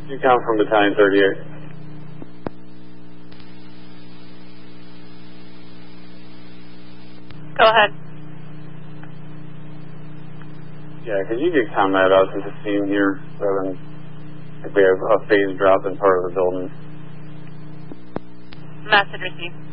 You come from Battalion 38. Go ahead. Yeah, could you get combat out to the scene here? So then, if we have a phase drop in part of the building. Message received.